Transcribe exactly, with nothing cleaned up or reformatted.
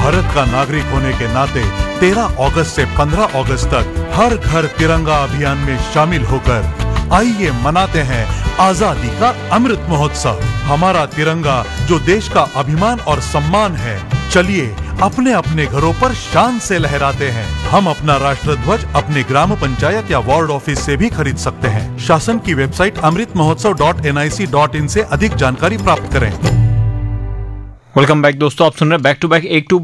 भारत का नागरिक होने के नाते तेरह अगस्त से पंद्रह अगस्त तक हर घर तिरंगा अभियान में शामिल होकर आइए मनाते हैं आजादी का अमृत महोत्सव। हमारा तिरंगा जो देश का अभिमान और सम्मान है, चलिए अपने अपने घरों पर शान से लहराते हैं। हम अपना राष्ट्र ध्वज अपने ग्राम पंचायत या वार्ड ऑफिस से भी खरीद सकते हैं। शासन की website Amrit Mahotsav dot N I C dot in से अधिक जानकारी प्राप्त करें। वेलकम बैक दोस्तों, आप सुन रहे हैं बैक टू बैक एक टू